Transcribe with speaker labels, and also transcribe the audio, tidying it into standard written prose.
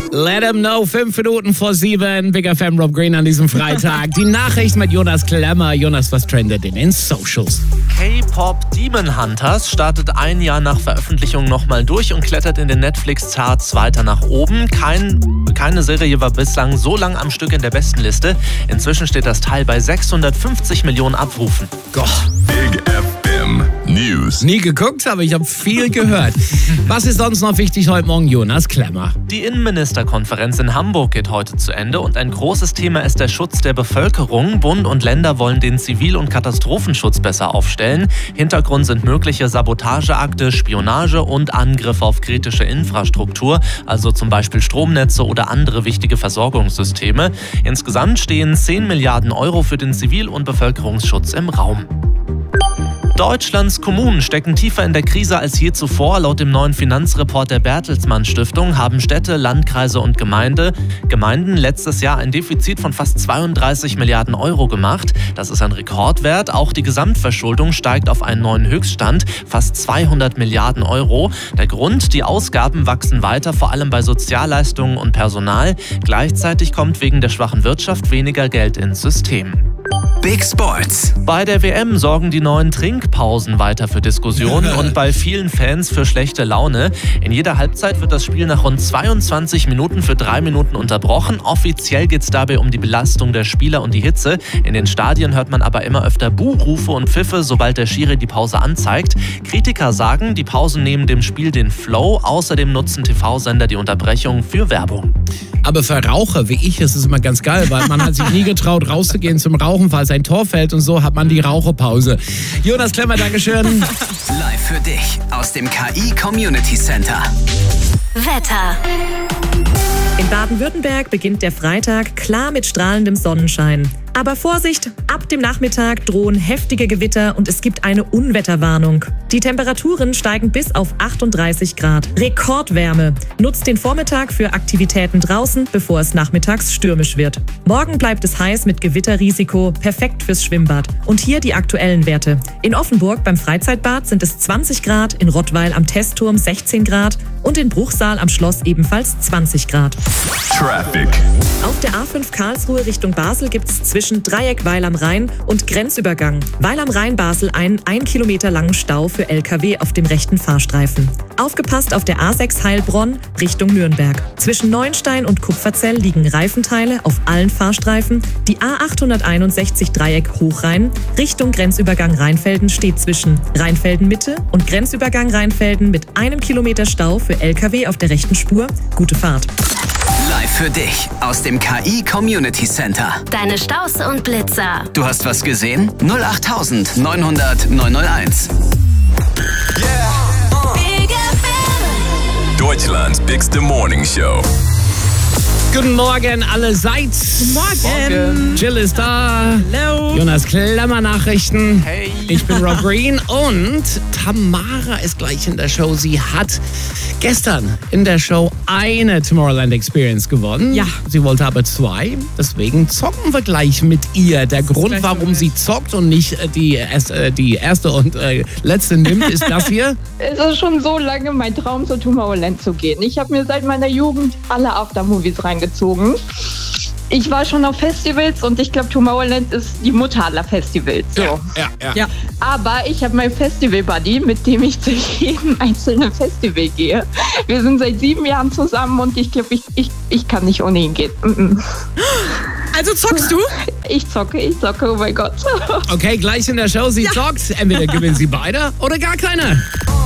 Speaker 1: Let 'em know, 7:05, Big FM, Rob Green an diesem Freitag. Die Nachricht mit Jonas Klemmer. Jonas, was trendet in den Socials?
Speaker 2: K-Pop Demon Hunters startet ein Jahr nach Veröffentlichung nochmal durch und klettert in den Netflix-Charts weiter nach oben. Keine Serie war bislang so lang am Stück in der Bestenliste. Inzwischen steht das Teil bei 650 Millionen Abrufen.
Speaker 1: Gott.
Speaker 3: Big FM News.
Speaker 1: Nie geguckt, aber ich habe viel gehört. Was ist sonst noch wichtig heute Morgen, Jonas Klemmer?
Speaker 2: Die Innenministerkonferenz in Hamburg geht heute zu Ende und ein großes Thema ist der Schutz der Bevölkerung. Bund und Länder wollen den Zivil- und Katastrophenschutz besser aufstellen. Hintergrund sind mögliche Sabotageakte, Spionage und Angriffe auf kritische Infrastruktur, also zum Beispiel Stromnetze oder andere wichtige Versorgungssysteme. Insgesamt stehen 10 Milliarden Euro für den Zivil- und Bevölkerungsschutz im Raum. Deutschlands Kommunen stecken tiefer in der Krise als je zuvor. Laut dem neuen Finanzreport der Bertelsmann Stiftung haben Städte, Landkreise und Gemeinden letztes Jahr ein Defizit von fast 32 Milliarden Euro gemacht. Das ist ein Rekordwert. Auch die Gesamtverschuldung steigt auf einen neuen Höchststand, fast 200 Milliarden Euro. Der Grund, die Ausgaben wachsen weiter, vor allem bei Sozialleistungen und Personal. Gleichzeitig kommt wegen der schwachen Wirtschaft weniger Geld ins System.
Speaker 4: Big Sports.
Speaker 2: Bei der WM sorgen die neuen Trinkpausen weiter für Diskussionen und bei vielen Fans für schlechte Laune. In jeder Halbzeit wird das Spiel nach rund 22 Minuten für 3 Minuten unterbrochen. Offiziell geht es dabei um die Belastung der Spieler und die Hitze. In den Stadien hört man aber immer öfter Buhrufe und Pfiffe, sobald der Schiri die Pause anzeigt. Kritiker sagen, die Pausen nehmen dem Spiel den Flow. Außerdem nutzen TV-Sender die Unterbrechung für Werbung.
Speaker 1: Aber für Raucher wie ich ist es immer ganz geil, weil man hat sich nie getraut, rauszugehen zum Rauchen, falls ein Tor fällt und so hat man die Raucherpause. Jonas Klemmer, Dankeschön.
Speaker 4: Live für dich aus dem KI Community Center.
Speaker 5: Wetter.
Speaker 6: In Baden-Württemberg beginnt der Freitag klar mit strahlendem Sonnenschein. Aber Vorsicht, ab dem Nachmittag drohen heftige Gewitter und es gibt eine Unwetterwarnung. Die Temperaturen steigen bis auf 38 Grad. Rekordwärme. Nutzt den Vormittag für Aktivitäten draußen, bevor es nachmittags stürmisch wird. Morgen bleibt es heiß mit Gewitterrisiko, perfekt fürs Schwimmbad. Und hier die aktuellen Werte. In Offenburg beim Freizeitbad sind es 20 Grad, in Rottweil am Testturm 16 Grad und in Bruchsal am Schloss ebenfalls 20 Grad.
Speaker 3: Traffic.
Speaker 6: Auf der A5 Karlsruhe Richtung Basel gibt es zwischen Dreieck Weil am Rhein und Grenzübergang Weil am Rhein Basel einen 1 Kilometer langen Stau für LKW auf dem rechten Fahrstreifen. Aufgepasst auf der A6 Heilbronn Richtung Nürnberg. Zwischen Neuenstein und Kupferzell liegen Reifenteile auf allen Fahrstreifen. Die A861 Dreieck Hochrhein Richtung Grenzübergang Rheinfelden steht zwischen Rheinfelden Mitte und Grenzübergang Rheinfelden mit 1 Kilometer Stau für LKW auf der rechten Spur. Gute Fahrt.
Speaker 4: Live für dich aus dem KI Community Center.
Speaker 5: Deine Staus und Blitzer.
Speaker 4: Du hast was gesehen? 08900 901.
Speaker 5: Big FM.
Speaker 3: Deutschlands bigste Morning Show.
Speaker 1: Guten Morgen allerseits.
Speaker 6: Guten Morgen.
Speaker 1: Jill ist da.
Speaker 6: Hallo.
Speaker 1: Jonas Klemmer Nachrichten.
Speaker 2: Hey.
Speaker 1: Ich bin Rob Green und Tamara ist gleich in der Show. Sie hat gestern in der Show eine Tomorrowland Experience gewonnen.
Speaker 6: Ja.
Speaker 1: Sie wollte aber 2. Deswegen zocken wir gleich mit ihr. Der Grund,
Speaker 6: gleich
Speaker 1: warum
Speaker 6: soweit.
Speaker 1: sie zockt und nicht die erste und letzte nimmt, ist das hier.
Speaker 7: Es ist schon so lange mein Traum, zu Tomorrowland zu gehen. Ich habe mir seit meiner Jugend alle Aftermovies reingezogen. Ich war schon auf Festivals und ich glaube, Tomorrowland ist die Mutter aller Festivals. So.
Speaker 1: Ja.
Speaker 7: Aber ich habe meinen Festival-Buddy, mit dem ich zu jedem einzelnen Festival gehe. Wir sind seit 7 Jahren zusammen und ich glaube, ich kann nicht ohne ihn gehen.
Speaker 6: Also zockst du?
Speaker 7: Ich zocke, oh mein Gott.
Speaker 1: Okay, gleich in der Show. Sie zockt. Entweder gewinnen sie beide oder gar keiner.